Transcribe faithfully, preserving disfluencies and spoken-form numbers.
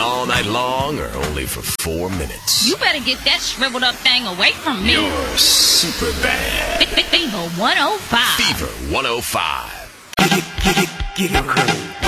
all night long or only for four minutes? You better get that shriveled up thing away from me. You're super bad. Fever one oh five. Fever one oh five. Get it, get it, get it.